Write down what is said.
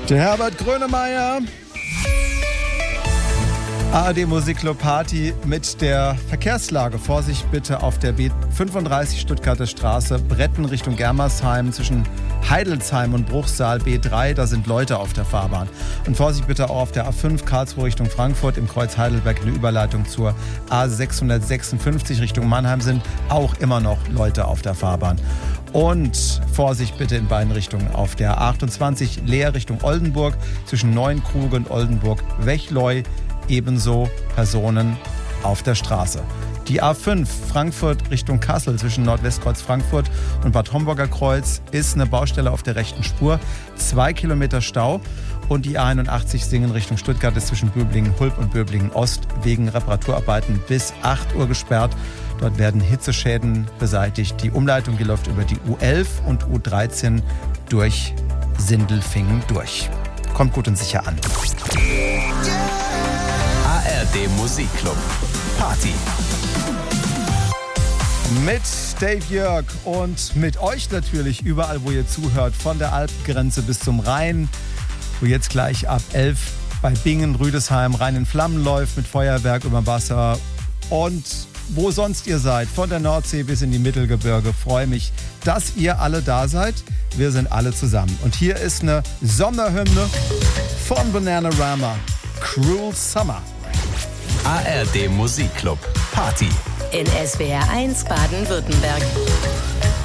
Der Herbert Grönemeyer. ARD Musikclub Party mit der Verkehrslage. Vorsicht bitte auf der B35 Stuttgarter Straße, Bretten Richtung Germersheim zwischen Heidelsheim und Bruchsal B3. Da sind Leute auf der Fahrbahn. Und Vorsicht bitte auch auf der A5 Karlsruhe Richtung Frankfurt im Kreuz Heidelberg in der Überleitung zur A656 Richtung Mannheim sind auch immer noch Leute auf der Fahrbahn. Und Vorsicht bitte in beiden Richtungen auf der A28 Leer Richtung Oldenburg zwischen Neuenkrug und Oldenburg-Wechleu. Ebenso Personen auf der Straße. Die A5 Frankfurt Richtung Kassel zwischen Nordwestkreuz Frankfurt und Bad Homburger Kreuz ist eine Baustelle auf der rechten Spur. 2 Kilometer Stau. Und die A81 Singen Richtung Stuttgart ist zwischen Böblingen-Hulb und Böblingen-Ost wegen Reparaturarbeiten bis 8 Uhr gesperrt. Dort werden Hitzeschäden beseitigt. Die Umleitung, die läuft über die U11 und U13 durch Sindelfingen durch. Kommt gut und sicher an. ARD Musikclub Party. Mit Dave Jörg und mit euch natürlich überall, wo ihr zuhört, von der Alpengrenze bis zum Rhein, wo jetzt gleich ab 11 bei Bingen, Rüdesheim Rhein in Flammen läuft mit Feuerwerk über Wasser und wo sonst ihr seid, von der Nordsee bis in die Mittelgebirge. Freue mich, dass ihr alle da seid. Wir sind alle zusammen. Und hier ist eine Sommerhymne von Bananarama, Cruel Summer. ARD Musikclub Party. In SWR 1 Baden-Württemberg.